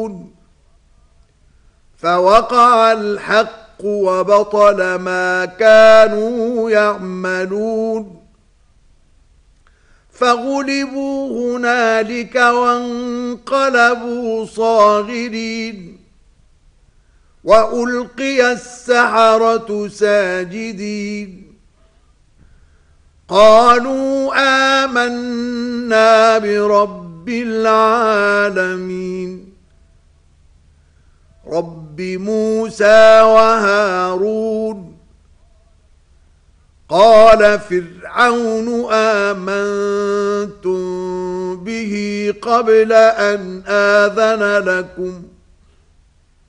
فوقع الحق وبطل ما كانوا يعملون فغلبوا هنالك وانقلبوا صاغرين وألقي السحرة ساجدين قالوا آمنا برب العالمين رب موسى وهارون قال فرعون آمنتم به قبل أن آذن لكم